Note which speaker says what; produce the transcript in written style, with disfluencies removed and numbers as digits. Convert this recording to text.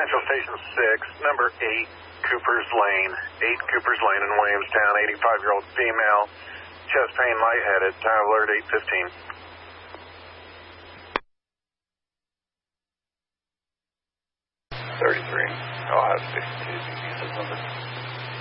Speaker 1: Central Station 6, number 8, Cooper's Lane. 8 Cooper's Lane in Williamstown, 85-year-old female, chest pain, lightheaded, time alert 8:15.
Speaker 2: 33, Ohio 62, number.